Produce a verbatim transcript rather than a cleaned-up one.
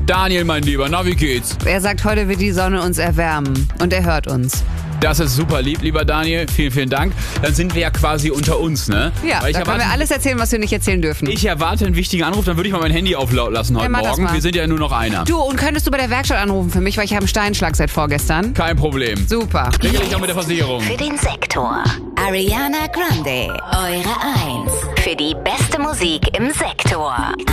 Daniel, mein Lieber, na, wie geht's? Er sagt, heute wird die Sonne uns erwärmen. Und er hört uns. Das ist super lieb, lieber Daniel. Vielen, vielen Dank. Dann sind wir ja quasi unter uns, ne? Ja, Weil ich da können erwarte, wir alles erzählen, was wir nicht erzählen dürfen. Ich erwarte einen wichtigen Anruf, dann würde ich mal mein Handy auf laut lassen heute Ja, mach das Morgen. mal. Wir sind ja nur noch einer. Du, und könntest du bei der Werkstatt anrufen für mich, weil ich habe einen Steinschlag seit vorgestern. Kein Problem. Super. Regel ich auch mit der Versicherung. Für den Sektor. Ariana Grande, eure Eins. Für die beste Musik im Sektor.